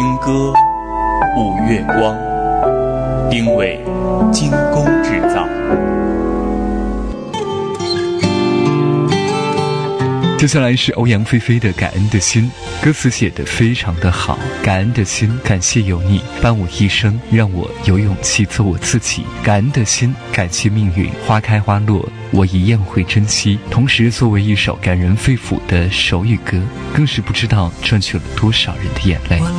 听歌，舞月光，丁伟精工制造。 接下来是欧阳菲菲的《感恩的心》，歌词写得非常的好。感恩的心，感谢有你伴我一生，让我有勇气做我自己。感恩的心，感谢命运，花开花落，我一样会珍惜。同时，作为一首感人肺腑的手语歌，更是不知道赚取了多少人的眼泪。